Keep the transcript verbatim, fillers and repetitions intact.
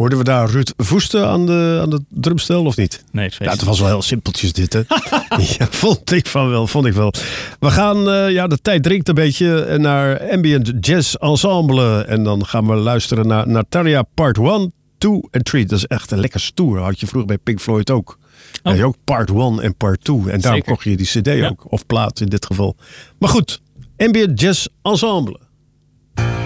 Hoorden we daar Ruud Voeste aan de, aan de drumstel of niet? Nee, het Ja, het was wel heel simpeltjes dit, hè? Ja, vond ik van wel, vond ik wel. We gaan, uh, ja, de tijd dringt een beetje naar Ambient Jazz Ensemble. En dan gaan we luisteren naar Natalia Part one, two en three. Dat is echt een lekker stoer. Had je vroeger bij Pink Floyd ook. Oh. Had je ook Part one en Part two. En daarom kocht je die cd ja. ook. Of plaat in dit geval. Maar goed, Ambient Jazz Ensemble.